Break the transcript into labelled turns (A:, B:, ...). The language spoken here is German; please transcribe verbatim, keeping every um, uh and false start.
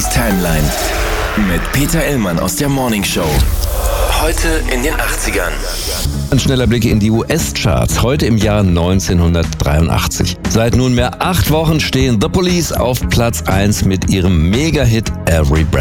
A: Police Timeline mit Peter Illmann aus der Morning Show. Heute in den achtzigern.
B: Ein schneller Blick in die U S-Charts, heute im Jahr neunzehnhundertdreiundachtzig. Seit nunmehr acht Wochen stehen The Police auf Platz eins mit ihrem Mega-Hit Every Breath